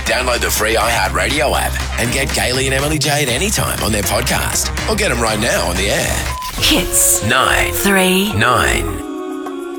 Download the free iHeartRadio app and get Kaylee and Emily Jade anytime on their podcast. Or get them right now on the air. Hits 939.